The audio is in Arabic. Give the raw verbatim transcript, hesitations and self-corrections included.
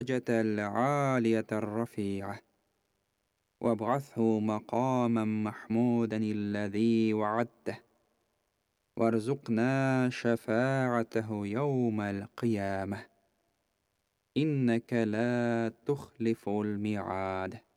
الدرجة العالية الرفيعة وابعثه مقاما محمودا الذي وعدته وارزقنا شفاعته يوم القيامة إنك لا تخلف الميعاد.